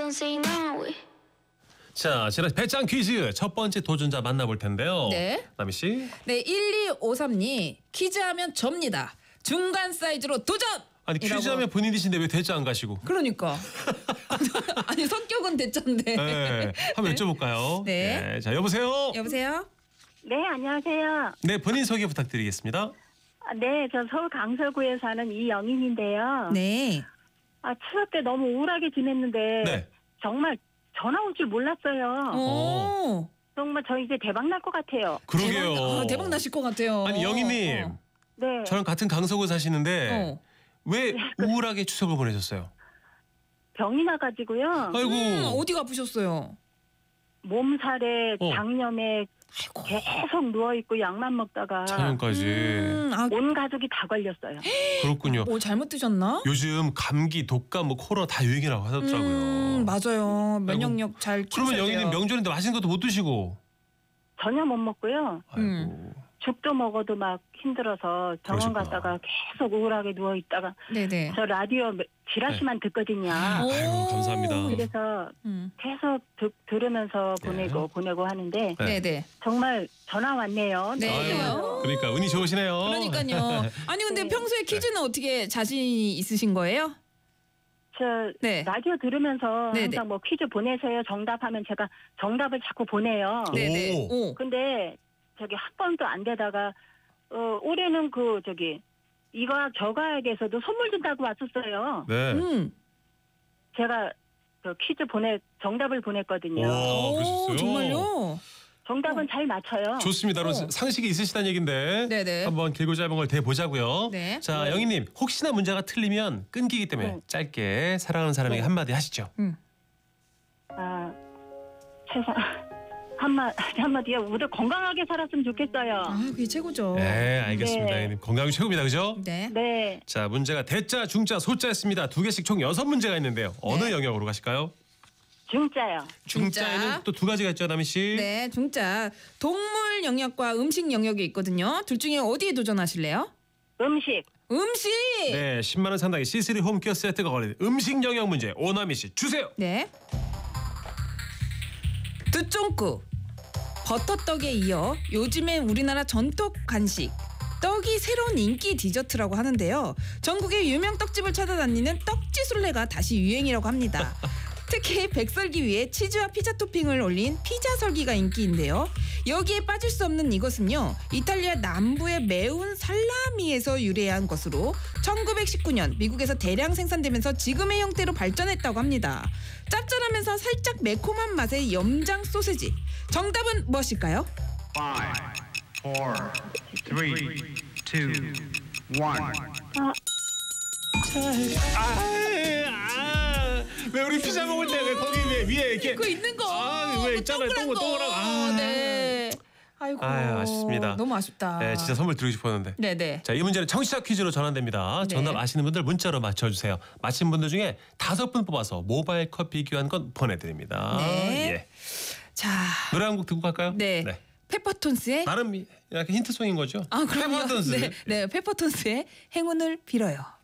say no. 자, 지난 배짱 퀴즈 첫 번째 도전자 만나볼 텐데요. 네. 남희 씨. 네, 1253님 퀴즈하면 접니다. 중간 사이즈로 도전! 아니 퀴즈하면 본인이신데 왜 대자 안 가시고? 그러니까. 아니 성격은 대짠데. 네, 한번 여쭤볼까요? 네. 자, 여보세요. 여보세요? 네, 안녕하세요. 네, 본인 소개 부탁드리겠습니다. 네, 저 서울 강서구에 사는 이영인인데요. 네. 추석 때 너무 우울하게 지냈는데 네. 정말 전화 올 줄 몰랐어요. 오. 정말 저 이제 대박 날 것 같아요. 그러게요. 대박 나실 것 같아요. 아니 영희님, 네, 저랑 같은 강서구 사시는데 어. 왜 우울하게 추석을 보내셨어요? 병이 나가지고요. 아이고. 어디가 아프셨어요? 몸살에 어. 장염에 아이고. 계속 누워 있고 약만 먹다가 자연까지. 온 가족이 다 걸렸어요. 그렇군요. 뭐 잘못 드셨나? 요즘 감기, 독감, 뭐 코로나 다 유행이라고 하더라고요. 맞아요. 면역력 잘 그러면 키우셔야 돼요. 영희님 명절인데 맛있는 것도 못 드시고. 전혀 못 먹고요. 아이고. 죽도 먹어도 막 힘들어서 병원 그러셨구나. 갔다가 계속 우울하게 누워 있다가 네네. 저 라디오 지라시만 듣거든요. 아이고, 감사합니다. 그래서 음. 계속 들으면서 보내고 하는데 네. 네네. 정말 전화 왔네요. 네. 아유, 그러니까 운이 좋으시네요. 그러니까요. 아니 근데 평소에 퀴즈는 어떻게 자신이 있으신 거예요? 저 네. 라디오 들으면서 네네. 항상 뭐 퀴즈 보내세요. 정답하면 제가 정답을 자꾸 보내요. 네네. 오. 오. 근데 저기 한 번도 안 되다가 올해는 이거 저가에게서도 선물 준다고 왔었어요. 네. 제가 그 퀴즈 정답을 보냈거든요. 와, 그러셨어요? 정말요? 정답은 잘 맞춰요. 좋습니다. 그럼 상식이 있으시다는 얘긴데 네네. 한번 길고 짧은 걸 대보자고요. 네. 자, 영희님 혹시나 문제가 틀리면 끊기기 때문에 네. 짧게 사랑하는 사람에게 한마디 하시죠. 세상 한마디요. 모두 건강하게 살았으면 좋겠어요. 그게 최고죠. 네, 알겠습니다. 네. 영희님 건강이 최고입니다. 그죠? 네. 네. 자, 문제가 대자, 중자, 소자였습니다. 두 개씩 총 6문제가 있는데요. 어느 네. 영역으로 가실까요? 중짜요. 중자에는 또 두 가지가 있죠, 남희 씨. 네, 중짜. 동물 영역과 음식 영역이 있거든요. 둘 중에 어디에 도전하실래요? 음식. 음식. 네, 10만 원 상당의 C3 홈케어 세트가 걸린 음식 영역 문제 오남희 씨 주세요. 네. 두쫑구. 버터떡에 이어 요즘에 우리나라 전통 간식 떡이 새로운 인기 디저트라고 하는데요. 전국의 유명 떡집을 찾아다니는 떡지술래가 다시 유행이라고 합니다. 특히 백설기 위에 치즈와 피자 토핑을 올린 피자 설기가 인기인데요. 여기에 빠질 수 없는 이것은요. 이탈리아 남부의 매운 살라미에서 유래한 것으로 1919년 미국에서 대량 생산되면서 지금의 형태로 발전했다고 합니다. 짭짤하면서 살짝 매콤한 맛의 염장 소세지. 정답은 무엇일까요? 5, 4, 3, 2, 1. 왜 우리 피자 먹을 때 왜 거기 위에 이렇게 그 있는 거. 왜 그 있잖아요. 동그란 거. 동그란. 네. 아이고. 아쉽습니다. 너무 아쉽다. 네, 진짜 선물 드리고 싶었는데. 네네. 자, 이 문제는 청취자 퀴즈로 전환됩니다. 네. 정답 아시는 분들 문자로 맞춰주세요. 맞힌 분들 중에 5분 뽑아서 모바일 커피 교환권 보내드립니다. 네. 예. 자. 노래 한 곡 듣고 갈까요? 네. 페퍼톤스의 나름 약간 힌트송인 거죠? 그럼요. 페퍼톤스. 네, 페퍼톤스의 행운을 빌어요.